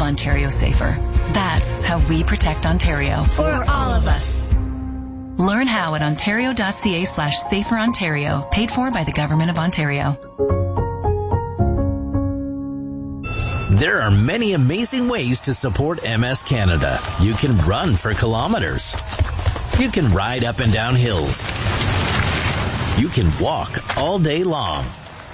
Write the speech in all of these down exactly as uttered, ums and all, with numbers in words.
of Ontario safer. That's how we protect Ontario. For all of us. Learn how at ontario.ca slash safer Ontario. Paid for by the Government of Ontario. There are many amazing ways to support M S Canada. You can run for kilometers. You can ride up and down hills. You can walk all day long.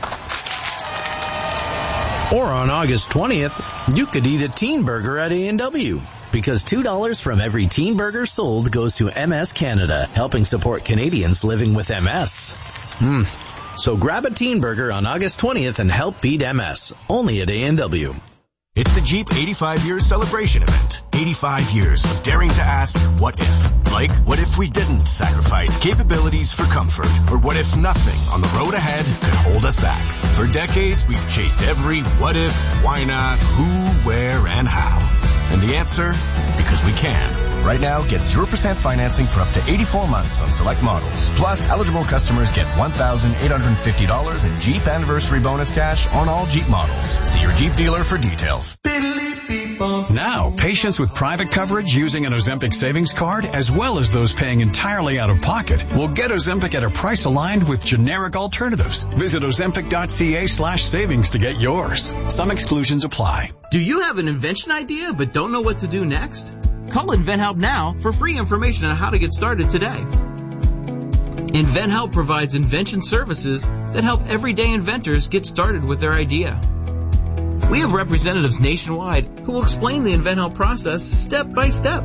Or on August twentieth, you could eat a teen burger at A and W. Because two dollars from every teen burger sold goes to M S Canada, helping support Canadians living with M S. Hmm. So grab a teen burger on August twentieth and help beat M S. Only at A and W. It's the Jeep eighty-five years celebration event. eighty-five years of daring to ask, what if? Like, what if we didn't sacrifice capabilities for comfort? Or what if nothing on the road ahead could hold us back? For decades, we've chased every what if, why not, who, where, and how. And the answer? Because we can. Right now, get zero percent financing for up to eighty-four months on select models. Plus, eligible customers get one thousand eight hundred fifty dollars in Jeep Anniversary Bonus Cash on all Jeep models. See your Jeep dealer for details. Now, patients with private coverage using an Ozempic savings card, as well as those paying entirely out of pocket, will get Ozempic at a price aligned with generic alternatives. Visit ozempic.ca slash savings to get yours. Some exclusions apply. Do you have an invention idea but don't know what to do next? Call InventHelp now for free information on how to get started today. InventHelp provides invention services that help everyday inventors get started with their idea. We have representatives nationwide who will explain the InventHelp process step by step.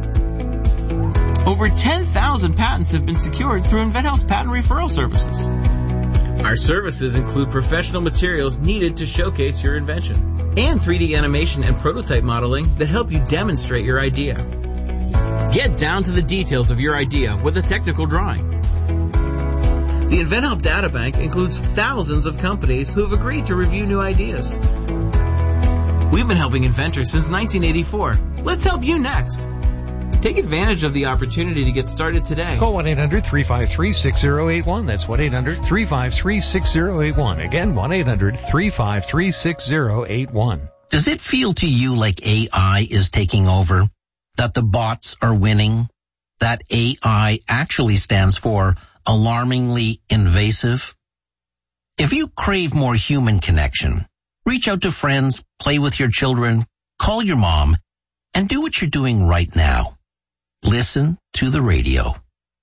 Over ten thousand patents have been secured through InventHelp's patent referral services. Our services include professional materials needed to showcase your invention and three D animation and prototype modeling that help you demonstrate your idea. Get down to the details of your idea with a technical drawing. The InventHelp Databank includes thousands of companies who have agreed to review new ideas. We've been helping inventors since nineteen eighty-four. Let's help you next. Take advantage of the opportunity to get started today. Call one eight hundred three five three six zero eight one. That's one eight hundred three five three six zero eight one. Again, one eight hundred three five three six zero eight one. Does it feel to you like A I is taking over? That the bots are winning? That A I actually stands for alarmingly invasive? If you crave more human connection, reach out to friends, play with your children, call your mom, and do what you're doing right now. Listen to the radio.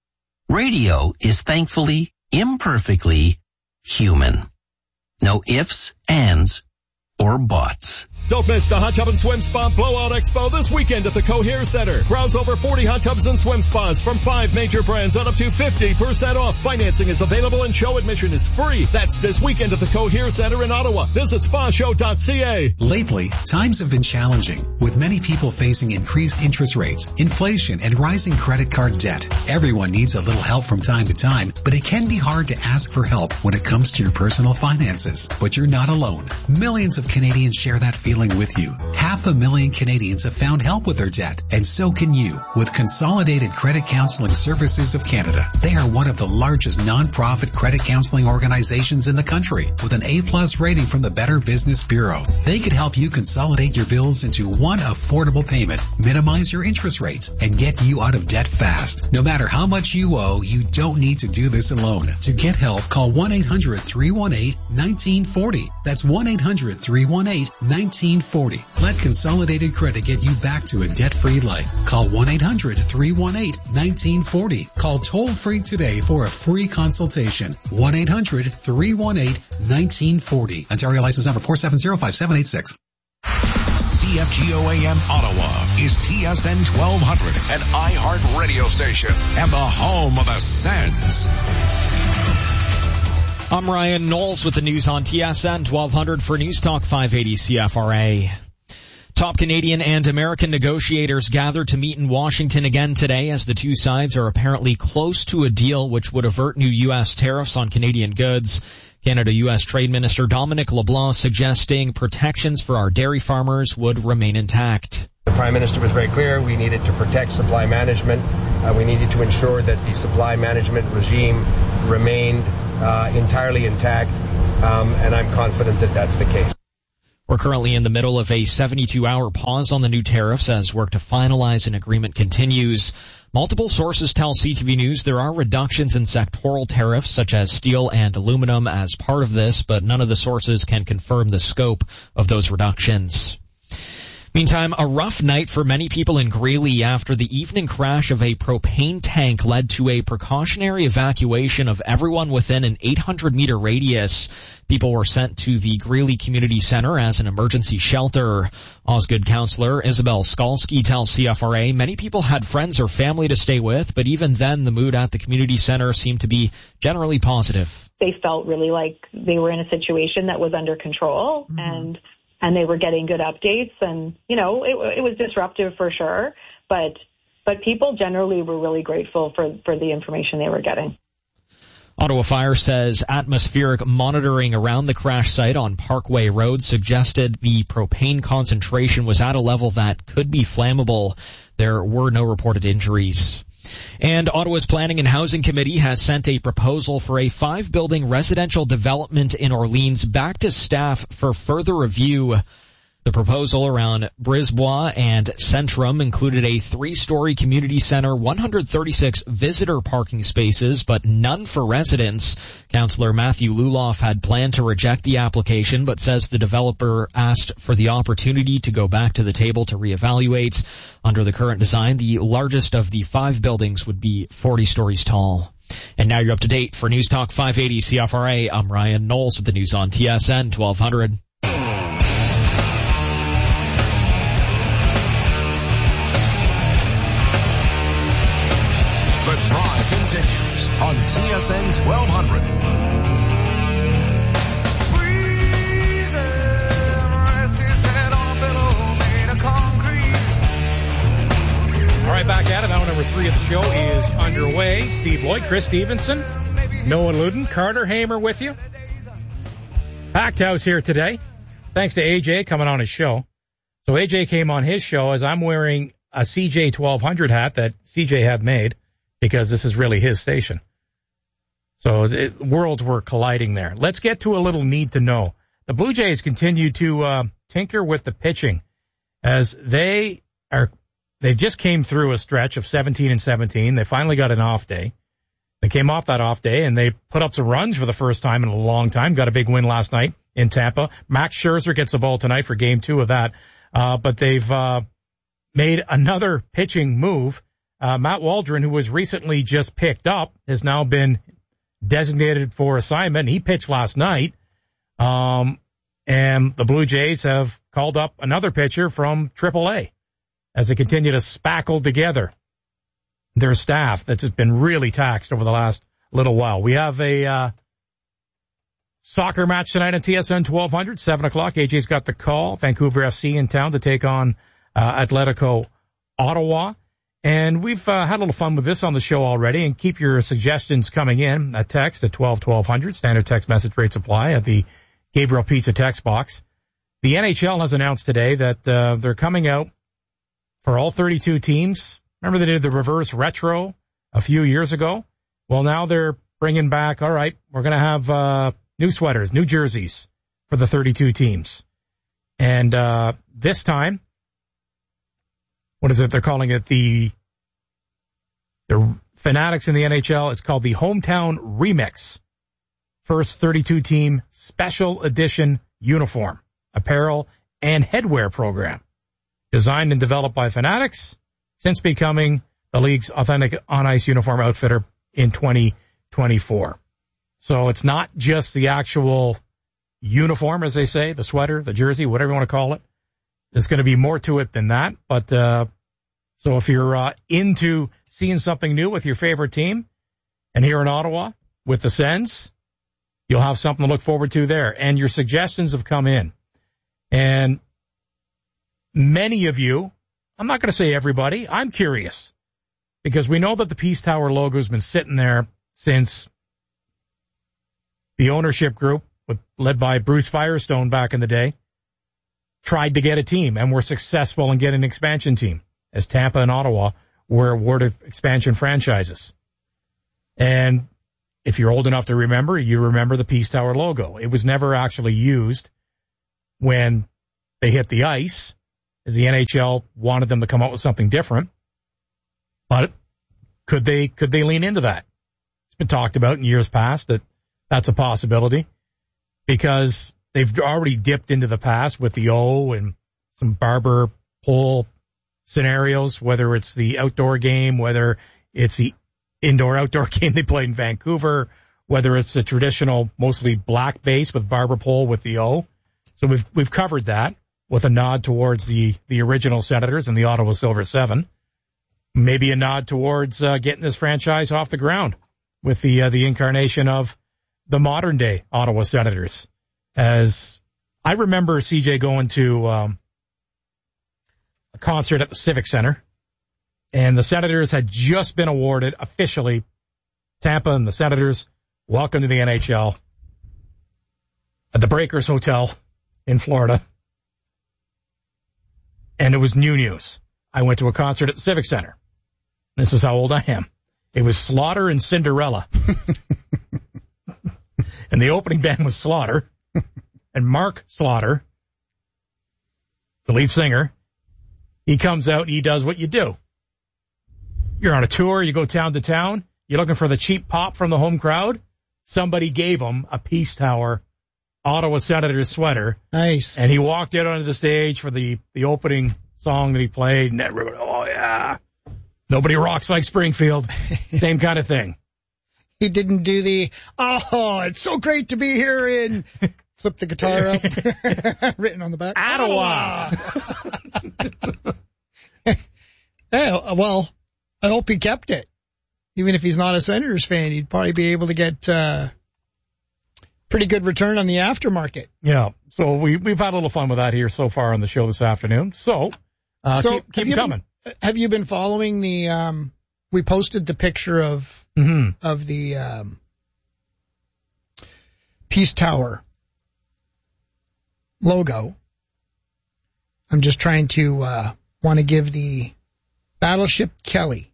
Radio is thankfully, imperfectly human. No ifs, ands, or buts. Don't miss the Hot Tub and Swim Spa Blowout Expo this weekend at the Cohere Center. Browse over forty hot tubs and swim spas from five major brands on up to fifty percent off. Financing is available and show admission is free. That's this weekend at the Cohere Center in Ottawa. Visit spa show dot c a. Lately, times have been challenging, with many people facing increased interest rates, inflation, and rising credit card debt. Everyone needs a little help from time to time, but it can be hard to ask for help when it comes to your personal finances. But you're not alone. Millions of Canadians share that feeling with you. Half a million Canadians have found help with their debt, and so can you with Consolidated Credit Counseling Services of Canada. They are one of the largest non-profit credit counseling organizations in the country with an A-plus rating from the Better Business Bureau. They could help you consolidate your bills into one affordable payment, minimize your interest rates, and get you out of debt fast. No matter how much you owe, you don't need to do this alone. To get help, call one eight hundred three one eight one nine four zero. That's one eight hundred three one eight one nine four zero. Let Consolidated Credit get you back to a debt-free life. Call one eight hundred three one eight one nine four zero. Call toll-free today for a free consultation. one eight hundred three one eight one nine four zero. Ontario license number four seven zero five seven eight six. C F G O A M Ottawa is T S N twelve hundred, an iHeart radio station and the home of the Sens. I'm Ryan Knowles with the news on T S N twelve hundred for News Talk five eighty C F R A. Top Canadian and American negotiators gathered to meet in Washington again today as the two sides are apparently close to a deal which would avert new U S tariffs on Canadian goods. Canada-U S Trade Minister Dominic LeBlanc suggesting protections for our dairy farmers would remain intact. The Prime Minister was very clear we needed to protect supply management. Uh, we needed to ensure that the supply management regime remained uh, entirely intact, um, and I'm confident that that's the case. We're currently in the middle of a seventy-two hour pause on the new tariffs as work to finalize an agreement continues. Multiple sources tell C T V News there are reductions in sectoral tariffs such as steel and aluminum as part of this, but none of the sources can confirm the scope of those reductions. Meantime, a rough night for many people in Greeley after the evening crash of a propane tank led to a precautionary evacuation of everyone within an eight hundred meter radius. People were sent to the Greeley Community Center as an emergency shelter. Osgood counselor Isabel Skalski tells C F R A many people had friends or family to stay with, but even then the mood at the community center seemed to be generally positive. They felt really like they were in a situation that was under control, mm-hmm. and and they were getting good updates, and, you know, it, it was disruptive for sure, but but people generally were really grateful for, for the information they were getting. Ottawa Fire says atmospheric monitoring around the crash site on Parkway Road suggested the propane concentration was at a level that could be flammable. There were no reported injuries. And Ottawa's Planning and Housing Committee has sent a proposal for a five-building residential development in Orleans back to staff for further review. The proposal around Brisbois and Centrum included a three-story community center, one hundred thirty-six visitor parking spaces, but none for residents. Councillor Matthew Luloff had planned to reject the application, but says the developer asked for the opportunity to go back to the table to reevaluate. Under the current design, the largest of the five buildings would be forty stories tall. And now you're up to date. For News Talk five eighty C F R A, I'm Ryan Knowles with the news on T S N twelve hundred. The drive continues on T S N twelve hundred. All right, back at it. Hour number three of the show is underway. Steve Lloyd, Chris Stevenson, Noah Luden, Carter Hamer with you. Packed house here today. Thanks to A J coming on his show. So A J came on his show as I'm wearing a C J twelve hundred hat that C J had made, because this is really his station. So it, worlds were colliding there. Let's get to a little need to know. The Blue Jays continue to uh, tinker with the pitching as they are. They just came through a stretch of seventeen and seventeen. They finally got an off day. They came off that off day and they put up some runs for the first time in a long time. Got a big win last night in Tampa. Max Scherzer gets the ball tonight for game two of that. Uh, but they've uh, made another pitching move. Uh, Matt Waldron, who was recently just picked up, has now been designated for assignment. He pitched last night. Um, and the Blue Jays have called up another pitcher from triple A as they continue to spackle together their staff that's just been really taxed over the last little while. We have a uh, soccer match tonight on T S N twelve hundred, seven o'clock. A J's got the call. Vancouver F C in town to take on uh, Atletico Ottawa. And we've uh, had a little fun with this on the show already. And keep your suggestions coming in. A text at twelve twelve hundred. Standard text message rates apply at the Gabriel Pizza text box. The N H L has announced today that uh, they're coming out for all thirty-two teams. Remember they did the reverse retro a few years ago? Well, now they're bringing back, all right, we're going to have uh, new sweaters, new jerseys for the thirty-two teams. And uh, this time, what is it? They're calling it the, the Fanatics in the N H L. It's called the Hometown Remix. First thirty-two team special edition uniform, apparel, and headwear program. Designed and developed by Fanatics, since becoming the league's authentic on-ice uniform outfitter in twenty twenty-four. So it's not just the actual uniform, as they say, the sweater, the jersey, whatever you want to call it. There's going to be more to it than that. But uh so if you're uh, into seeing something new with your favorite team, and here in Ottawa with the Sens, you'll have something to look forward to there. And your suggestions have come in. And many of you, I'm not going to say everybody, I'm curious, because we know that the Peace Tower logo has been sitting there since the ownership group, with, led by Bruce Firestone back in the day, tried to get a team and were successful in getting an expansion team, as Tampa and Ottawa were awarded expansion franchises. And if you're old enough to remember, you remember the Peace Tower logo. It was never actually used when they hit the ice. The N H L wanted them to come up with something different. But could they could they lean into that? It's been talked about in years past that that's a possibility because they've already dipped into the past with the O and some barber pole scenarios, whether it's the outdoor game, whether it's the indoor-outdoor game they played in Vancouver, whether it's the traditional, mostly black base with barber pole with the O. So we've we've covered that with a nod towards the, the original Senators and the Ottawa Silver Seven. Maybe a nod towards uh, getting this franchise off the ground with the uh, the incarnation of the modern-day Ottawa Senators. As I remember C J going to um, a concert at the Civic Center, and the Senators had just been awarded officially, Tampa and the Senators, welcome to the N H L, at the Breakers Hotel in Florida. And it was new news. I went to a concert at the Civic Center. This is how old I am. It was Slaughter and Cinderella. And the opening band was Slaughter. And Mark Slaughter, the lead singer, he comes out and he does what you do. You're on a tour, you go town to town, you're looking for the cheap pop from the home crowd. Somebody gave him a Peace Tower Ottawa Senators sweater. Nice. And he walked out onto the stage for the, the opening song that he played, and everybody, oh yeah. Nobody rocks like Springfield. Same kind of thing. He didn't do the, oh, it's so great to be here in, flip the guitar up, written on the back. Ottawa. Yeah, well, I hope he kept it. Even if he's not a Senators fan, he'd probably be able to get uh pretty good return on the aftermarket. Yeah, so we, we've had a little fun with that here so far on the show this afternoon. So, uh, so keep, keep coming. Been, have you been following the, um, we posted the picture of, mm-hmm. of the, um, Peace Tower logo. I'm just trying to, uh, want to give the Battleship Kelly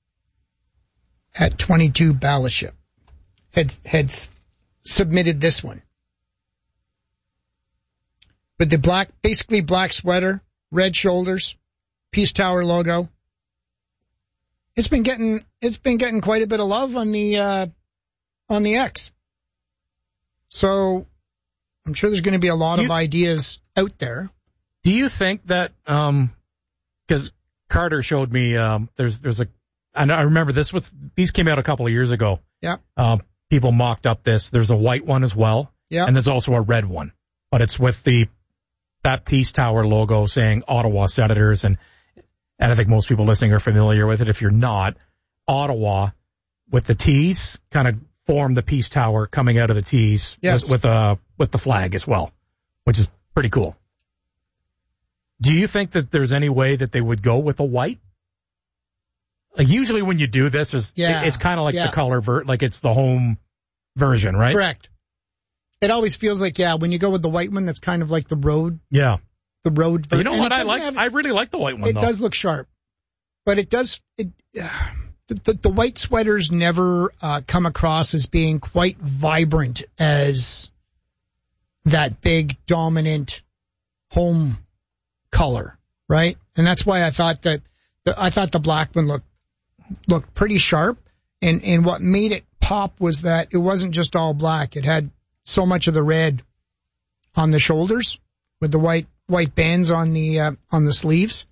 at twenty-two Battleship had, had submitted this one. With the black, basically black sweater, red shoulders, Peace Tower logo. It's been getting, it's been getting quite a bit of love on the, uh, on the X. So I'm sure there's going to be a lot you, of ideas out there. Do you think that, um, cause Carter showed me, um, there's, there's a, and I remember this was, these came out a couple of years ago. Yeah. Um, people mocked up this. There's a white one as well. Yeah. And there's also a red one, but it's with the, that Peace Tower logo saying Ottawa Senators. And, and I think most people listening are familiar with it. If you're not, Ottawa with the T's kind of form the Peace Tower coming out of the T's. Yes. With, with, uh, with the flag as well, which is pretty cool. Do you think that there's any way that they would go with a white? Like usually when you do this, is yeah. it, it's kind of like yeah. the color, ver- like it's the home version, right? Correct. It always feels like, yeah, when you go with the white one, that's kind of like the road. Yeah. The road. Ver- you know and what I like? Have, I really like the white one, It though. does look sharp. But it does, it, uh, the, the, the white sweaters never uh, come across as being quite vibrant as that big, dominant home color, right? And that's why I thought that, the, I thought the black one looked, looked pretty sharp. And, and what made it pop was that it wasn't just all black. It had so much of the red on the shoulders with the white, white bands on the, uh, on the sleeves.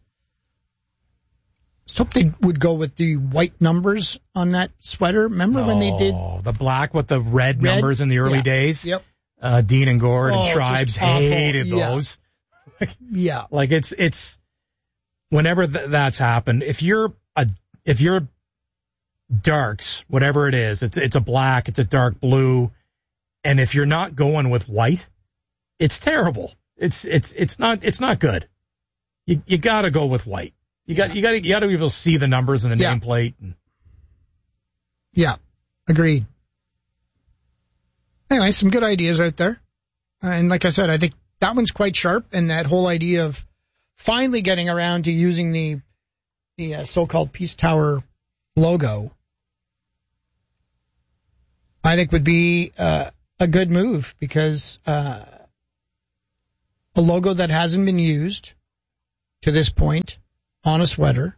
So they would go with the white numbers on that sweater. Remember oh, when they did the black with the red, red? numbers in the early yeah. days? Yep. Uh, Dean and Gord oh, and Tribes hated yeah. those. yeah. Like it's, it's, whenever th- that's happened, if you're a, if you're darks, whatever it is, it's, it's a black, it's a dark blue. And if you're not going with white, it's terrible. It's, it's, it's not, it's not good. You, you gotta go with white. You got, yeah. you got to, you got to be able to see the numbers and the yeah. nameplate. And... Yeah, agreed. Anyway, some good ideas out there, uh, and like I said, I think that one's quite sharp. And that whole idea of finally getting around to using the the uh, so-called Peace Tower logo, I think would be uh, a good move because uh, a logo that hasn't been used to this point on a sweater.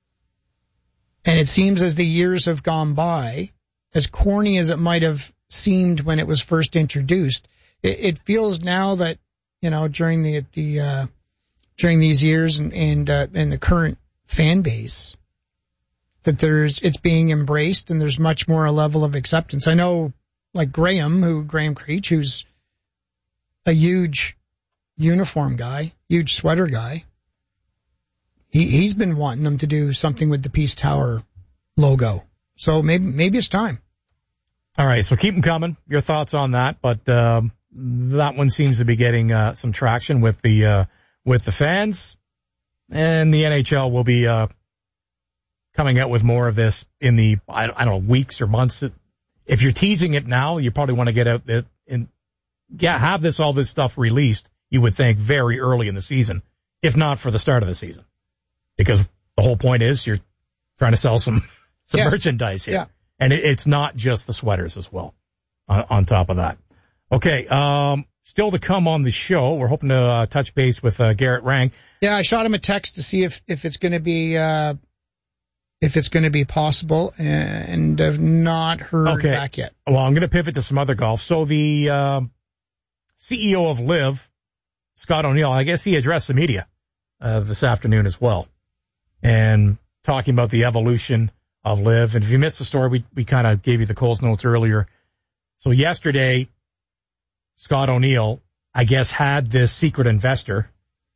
And it seems as the years have gone by, as corny as it might have seemed when it was first introduced, it, it feels now that, you know, during the, the, uh, during these years and, and, uh, and the current fan base, that there's, it's being embraced and there's much more a level of acceptance. I know, like Graham, who, Graham Creech, who's a huge uniform guy, huge sweater guy. He, he's been wanting them to do something with the Peace Tower logo. So maybe, maybe it's time. All right. So keep them coming. Your thoughts on that. But, um, that one seems to be getting, uh, some traction with the, uh, with the fans, and the N H L will be, uh, coming out with more of this in the, I don't know, weeks or months. If you're teasing it now, you probably want to get out there and yeah, have this, all this stuff released, you would think, very early in the season, if not for the start of the season. Because the whole point is you're trying to sell some, some yes. merchandise here. Yeah. And it, it's not just the sweaters as well, on, on top of that. Okay, um, still to come on the show, we're hoping to uh, touch base with uh, Garrett Rang. Yeah, I shot him a text to see if, if it's going to be uh, if it's going to be possible, and have not heard okay. back yet. Well, I'm going to pivot to some other golf. So the uh, C E O of LIV, Scott O'Neill, I guess he addressed the media uh, this afternoon as well, and talking about the evolution of LIV. And if you missed the story, we, we kind of gave you the Coles notes earlier. So yesterday, Scott O'Neill, I guess, had this secret investor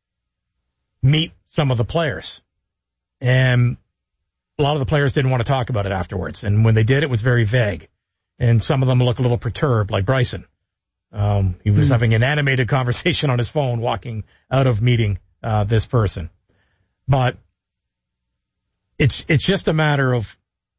meet some of the players. And a lot of the players didn't want to talk about it afterwards. And when they did, it was very vague. And some of them look a little perturbed, like Bryson. Um, he was mm. having an animated conversation on his phone walking out of meeting uh, this person. But it's it's just a matter of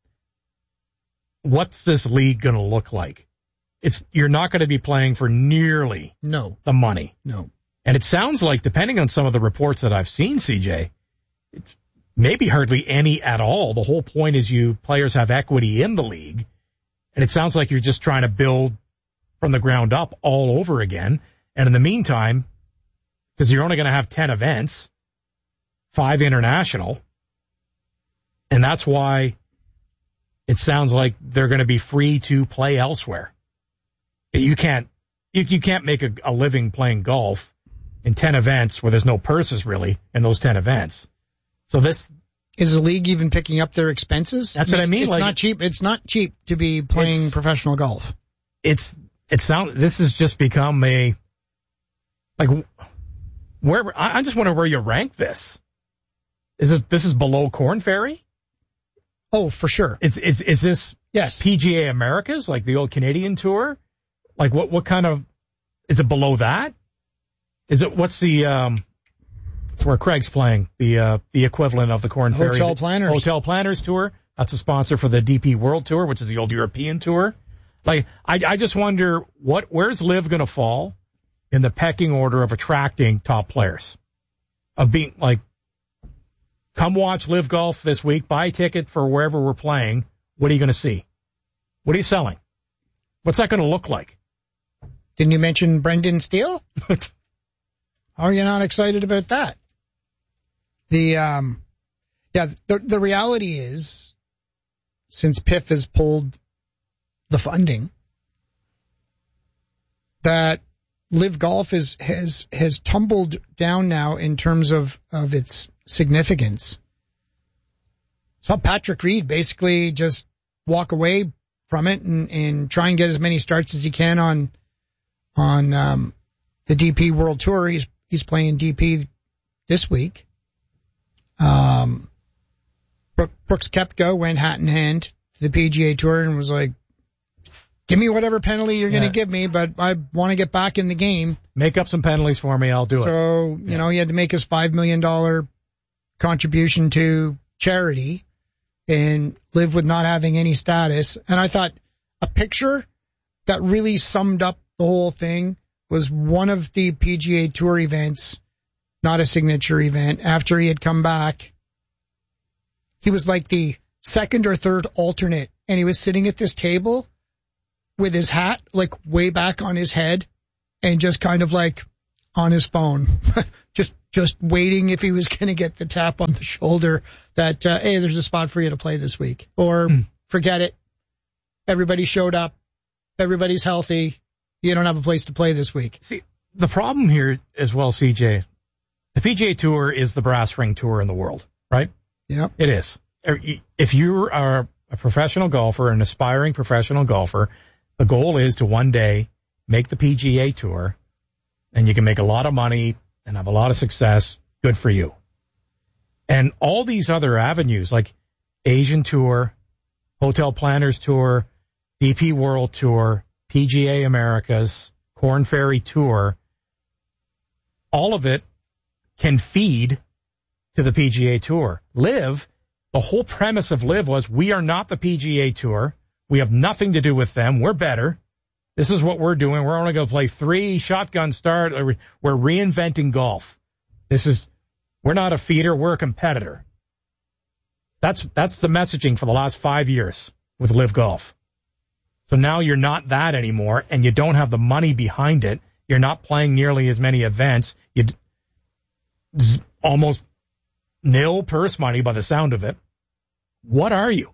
what's this league going to look like? It's you're not going to be playing for nearly no the money. No. And it sounds like, depending on some of the reports that I've seen, C J, it's maybe hardly any at all. The whole point is you players have equity in the league, and it sounds like you're just trying to build from the ground up all over again. And in the meantime, because you're only going to have ten events, five international, and that's why it sounds like they're going to be free to play elsewhere. You can't you, you can't make a, a living playing golf in ten events where there's no purses really in those ten events. So this is the league even picking up their expenses? That's what I mean. It's like, not cheap. It's not cheap to be playing professional golf. It's it sound this has just become a like where I, I just wonder where you rank this. Is this this is below Korn Ferry? Oh, for sure. Is is is this yes P G A Americas, like the old Canadian Tour? Like what what kind of is it below that? Is it what's the um it's where Craig's playing, the uh the equivalent of the Korn Ferry Hotel Planners. Hotel Planners Tour. That's a sponsor for the D P World Tour, which is the old European Tour. Like I I just wonder what where's LIV going to fall in the pecking order of attracting top players? Of being like come watch LIV Golf this week, buy a ticket for wherever we're playing. What are you going to see? What are you selling? What's that going to look like? Didn't you mention Brendan Steele? How are you not excited about that? The, um, yeah, the, the reality is, since P I F has pulled the funding, that LIV Golf is, has, has tumbled down now in terms of, of its significance. So Patrick Reed basically just walk away from it and, and try and get as many starts as he can on, on, um, the D P World Tour. He's, he's playing D P this week. Um, Brooks Koepka went hat in hand to the P G A Tour and was like, give me whatever penalty you're yeah. going to give me, but I want to get back in the game. Make up some penalties for me. I'll do so, it. So, you yeah. know, he had to make his five million dollars contribution to charity and live with not having any status. And I thought a picture that really summed up the whole thing was one of the P G A Tour events, not a signature event. After he had come back, he was like the second or third alternate, and he was sitting at this table with his hat like way back on his head and just kind of like on his phone, just just waiting if he was going to get the tap on the shoulder that, uh, hey, there's a spot for you to play this week. Or mm. forget it. Everybody showed up. Everybody's healthy. You don't have a place to play this week. See, the problem here as well, C J, the P G A Tour is the brass ring tour in the world, right? Yeah. It is. If you are a professional golfer, an aspiring professional golfer, the goal is to one day make the P G A Tour, and you can make a lot of money and have a lot of success. Good for you. And all these other avenues like Asian Tour, Hotel Planners Tour, D P World Tour, P G A Americas, Korn Ferry Tour, all of it can feed to the P G A Tour. Live, the whole premise of Live was we are not the P G A Tour. We have nothing to do with them. We're better. This is what we're doing. We're only going to play three shotgun start. We're reinventing golf. This is, we're not a feeder. We're a competitor. That's, that's the messaging for the last five years with Live Golf. So now you're not that anymore, and you don't have the money behind it. You're not playing nearly as many events. You almost nil purse money by the sound of it. What are you?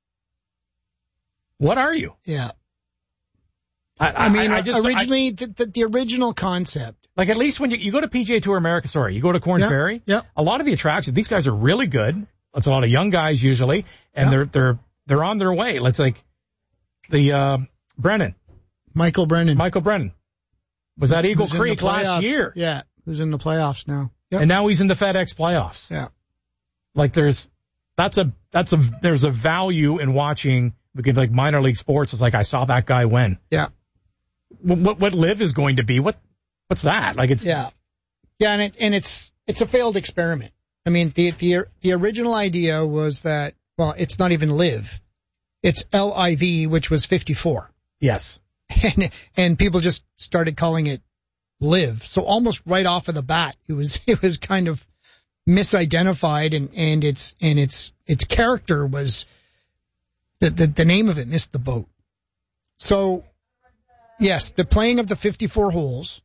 What are you? Yeah. I, I, I mean, I just, originally, I, the, the, the original concept. Like, at least when you, you go to P G A Tour America, sorry, you go to Korn yeah, Ferry, yeah. a lot of the attractions, these guys are really good. It's a lot of young guys usually, and yeah. they're, they're, they're on their way. Let's like, the, uh, Brennan. Michael Brennan. Michael Brennan. Was at Eagle Who's Creek last year. Yeah. Who's in the playoffs now. Yep. And now he's in the FedEx playoffs. Yeah. Like there's, that's a, that's a, there's a value in watching, because like minor league sports is like, I saw that guy win. Yeah. What, what Live is going to be, what, what's that? Like it's. Yeah. Yeah. And it, and it's, it's a failed experiment. I mean, the, the, the original idea was that, well, it's not even Live. It's L I V, which was fifty-four. Yes. And, and people just started calling it Live. So almost right off of the bat, it was, it was kind of misidentified, and, and its, and its, its character was, the, the, the name of it missed the boat. So, yes, the playing of the fifty-four holes.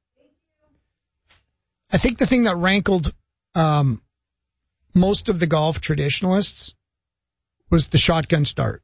I think the thing that rankled, um, most of the golf traditionalists was the shotgun start.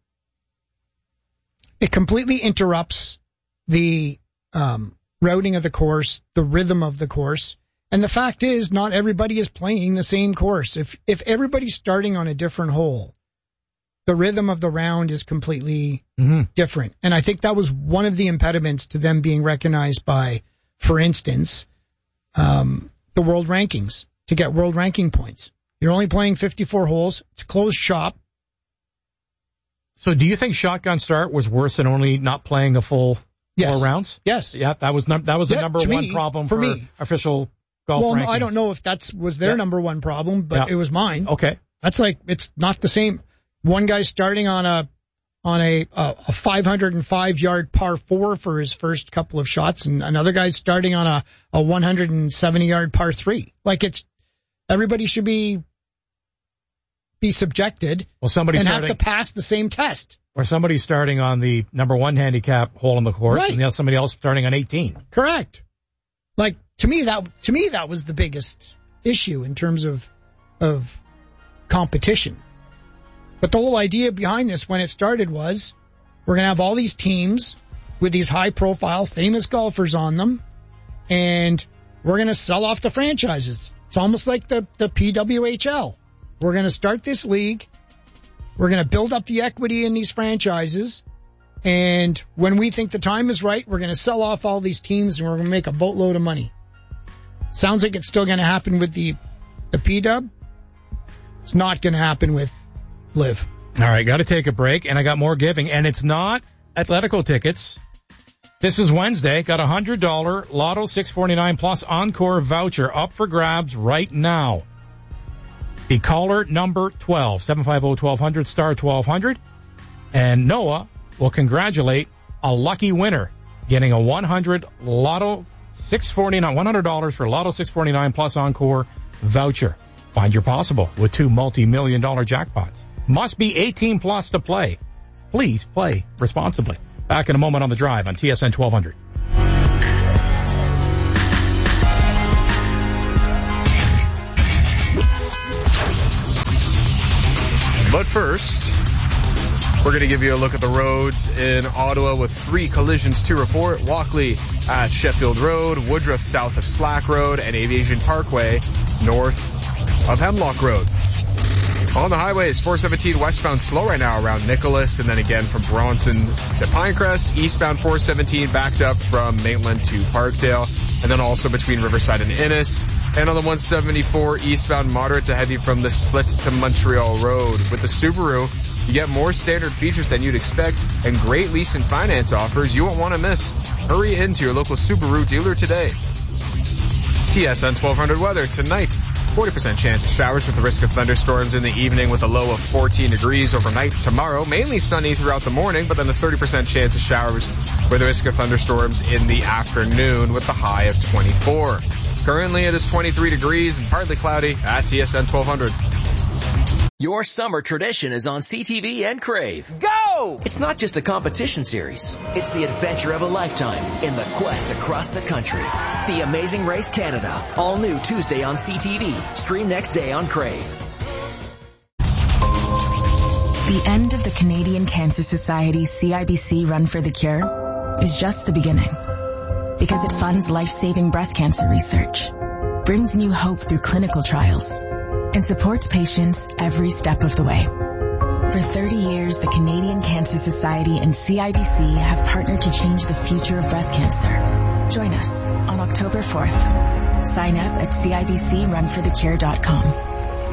It completely interrupts the, um, routing of the course, the rhythm of the course. And the fact is, not everybody is playing the same course. If, if everybody's starting on a different hole, the rhythm of the round is completely mm-hmm. different. And I think that was one of the impediments to them being recognized by, for instance, um, the world rankings, to get world ranking points. You're only playing fifty-four holes. It's a closed shop. So do you think shotgun start was worse than only not playing a full yes. four rounds? Yes. Yeah, that was num- that was the yeah, number one me, problem for, for me. official golf well, rankings. No, I don't know if that was their yeah. number one problem, but yeah. it was mine. Okay. That's like, it's not the same. One guy's starting on a on a a, a five hundred five yard par four for his first couple of shots, and another guy's starting on a, a one hundred seventy yard par three. Like, it's, everybody should be be subjected well, somebody and starting, have to pass the same test. Or somebody's starting on the number one handicap hole in the course, right. and you have somebody else starting on eighteen. Correct. Like, to me, that to me that was the biggest issue in terms of of competition. But the whole idea behind this when it started was, we're going to have all these teams with these high-profile, famous golfers on them, and we're going to sell off the franchises. It's almost like the, the P W H L. We're going to start this league. We're going to build up the equity in these franchises. And when we think the time is right, we're going to sell off all these teams and we're going to make a boatload of money. Sounds like it's still going to happen with the, the P-Dub. It's not going to happen with Live. All right, got to take a break, and I got more giving. And it's not Atletico tickets. This is Wednesday. Got a one hundred dollars Lotto six forty-nine Plus Encore voucher up for grabs right now. Be caller number twelve, seven five zero, one two zero zero, star twelve hundred. And Noah will congratulate a lucky winner getting a one hundred Lotto six forty-nine, one hundred dollars for Lotto six forty-nine Plus Encore voucher. Find your possible with two multi-million dollar jackpots. Must be eighteen plus to play. Please play responsibly. Back in a moment on The Drive on T S N twelve hundred. But first, we're going to give you a look at the roads in Ottawa with three collisions to report. Walkley at Sheffield Road, Woodruff south of Slack Road, and Aviation Parkway north of Hemlock Road. On the highways, four seventeen westbound slow right now around Nicholas, and then again from Bronson to Pinecrest. Eastbound four seventeen backed up from Maitland to Parkdale, and then also between Riverside and Innis. And on the one seventy-four eastbound moderate to heavy from the split to Montreal Road. With the Subaru, you get more standard features than you'd expect and great lease and finance offers you won't want to miss. Hurry into your local Subaru dealer today. T S N twelve hundred weather tonight. forty percent chance of showers with the risk of thunderstorms in the evening with a low of fourteen degrees overnight. Tomorrow, mainly sunny throughout the morning, but then a thirty percent chance of showers with the risk of thunderstorms in the afternoon with the high of twenty-four. Currently, it is twenty-three degrees and partly cloudy at T S N twelve hundred. Your summer tradition is on C T V and Crave. Go! It's not just a competition series. It's the adventure of a lifetime in the quest across the country. The Amazing Race Canada. All new Tuesday on C T V. Stream next day on Crave. The end of the Canadian Cancer Society's C I B C Run for the Cure is just the beginning. Because it funds life-saving breast cancer research, brings new hope through clinical trials, and supports patients every step of the way. For thirty years, the Canadian Cancer Society and C I B C have partnered to change the future of breast cancer. Join us on October fourth. Sign up at C I B C run for the cure dot com.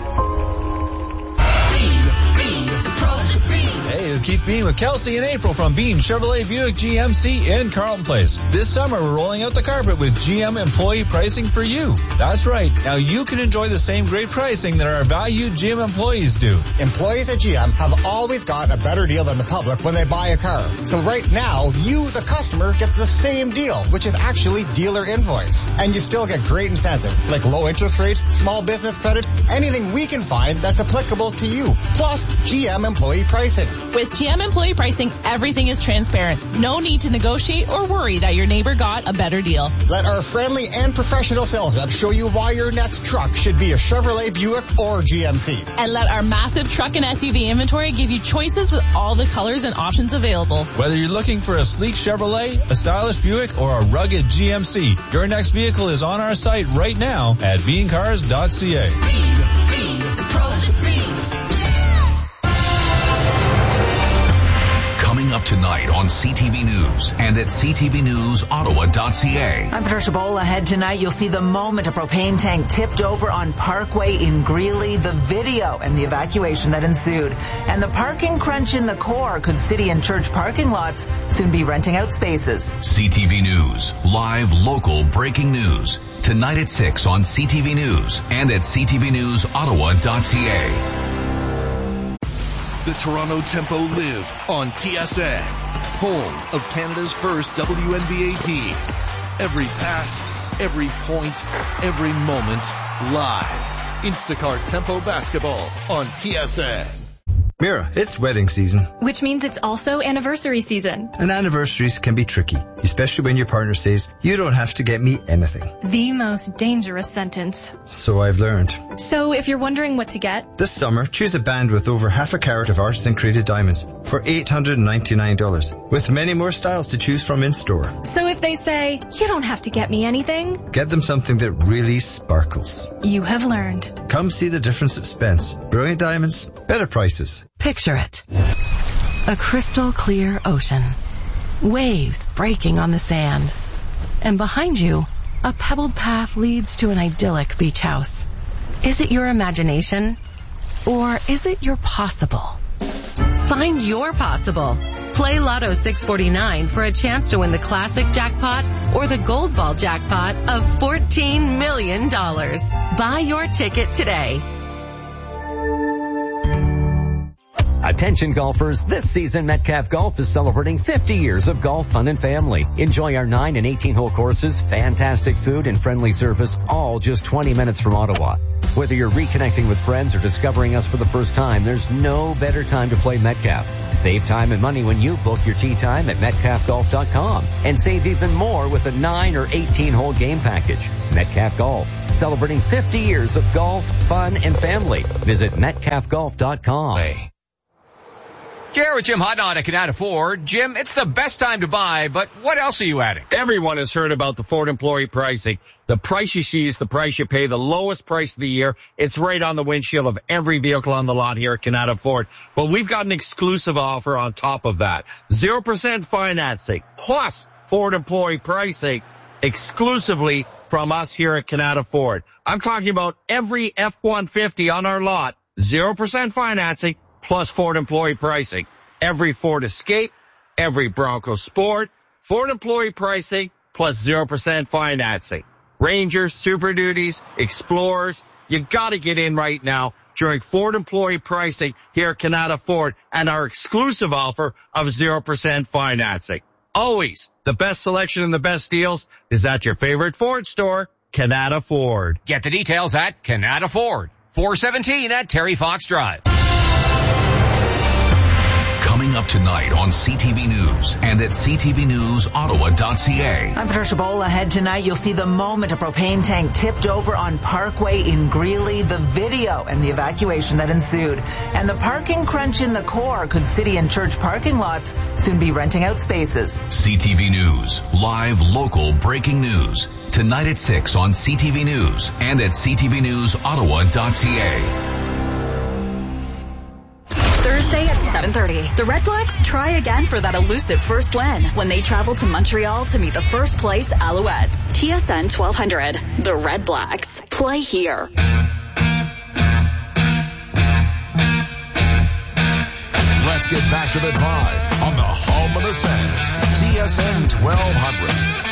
Hey, it's Keith Bean with Kelsey and April from Bean Chevrolet Buick G M C in Carlton Place. This summer, we're rolling out the carpet with G M employee pricing for you. That's right. Now you can enjoy the same great pricing that our valued G M employees do. Employees at G M have always got a better deal than the public when they buy a car. So right now, you, the customer, get the same deal, which is actually dealer invoice. And you still get great incentives like low interest rates, small business credit, anything we can find that's applicable to you. Plus, G M employee pricing. With G M employee pricing, everything is transparent. No need to negotiate or worry that your neighbor got a better deal. Let our friendly and professional sales reps show you why your next truck should be a Chevrolet, Buick, or G M C. And let our massive truck and S U V inventory give you choices with all the colors and options available. Whether you're looking for a sleek Chevrolet, a stylish Buick, or a rugged G M C, your next vehicle is on our site right now at bean cars dot c a. Bean, Bean, Bean. Coming up tonight on C T V News and at c t v news ottawa dot c a. I'm Patricia Bowl. Ahead tonight, you'll see the moment a propane tank tipped over on Parkway in Greeley, the video and the evacuation that ensued. And the parking crunch in the core. Could city and church parking lots soon be renting out spaces? C T V News, live local breaking news. Tonight at six on C T V News and at c t v news ottawa dot c a. The Toronto Tempo live on T S N, home of Canada's first W N B A team. Every pass, every point, every moment, live. Instacart Tempo Basketball on T S N. Mira, it's wedding season. Which means it's also anniversary season. And anniversaries can be tricky, especially when your partner says, you don't have to get me anything. The most dangerous sentence. So I've learned. So if you're wondering what to get, this summer, choose a band with over half a carat of artisan created diamonds for eight hundred ninety-nine dollars, with many more styles to choose from in store. So if they say, you don't have to get me anything, get them something that really sparkles. You have learned. Come see the difference at Spence. Brilliant diamonds, better prices. Picture it. A crystal clear ocean. Waves breaking on the sand. And behind you, a pebbled path leads to an idyllic beach house. Is it your imagination? Or is it your possible? Find your possible. Play Lotto six forty-nine for a chance to win the classic jackpot or the gold ball jackpot of fourteen million dollars. Buy your ticket today. Attention golfers, this season Metcalf Golf is celebrating fifty years of golf fun and family. Enjoy our nine and eighteen hole courses, fantastic food and friendly service, all just twenty minutes from Ottawa. Whether you're reconnecting with friends or discovering us for the first time, there's no better time to play Metcalf. Save time and money when you book your tee time at metcalf golf dot com and save even more with a nine or eighteen hole game package. Metcalf Golf, celebrating fifty years of golf, fun and family. Visit metcalf golf dot com. Jared with Jim Hutton at Canada Ford. Jim, it's the best time to buy, but what else are you adding? Everyone has heard about the Ford employee pricing. The price you see is the price you pay, the lowest price of the year. It's right on the windshield of every vehicle on the lot here at Canada Ford. But we've got an exclusive offer on top of that. zero percent financing plus Ford employee pricing exclusively from us here at Canada Ford. I'm talking about every F one fifty on our lot, zero percent financing plus Ford employee pricing. Every Ford Escape, every Bronco Sport, Ford employee pricing plus zero percent financing. Rangers, Super Duties, Explorers, you gotta get in right now during Ford employee pricing here at Canada Ford and our exclusive offer of zero percent financing. Always the best selection and the best deals is at your favorite Ford store, Canada Ford. Get the details at Canada Ford, four seventeen at Terry Fox Drive. Coming up tonight on C T V News and at c t v news ottawa dot c a. I'm Patricia Bowl. Ahead tonight, you'll see the moment a propane tank tipped over on Parkway in Greeley, the video and the evacuation that ensued. And the parking crunch in the core. Could city and church parking lots soon be renting out spaces? C T V News, live local breaking news. Tonight at six on C T V News and at c t v news ottawa dot c a. Thursday at seven thirty, the Red Blacks try again for that elusive first win when they travel to Montreal to meet the first place Alouettes. T S N twelve hundred, the Red Blacks. Play here. Let's get back to the drive on the home of the Sens, T S N twelve hundred.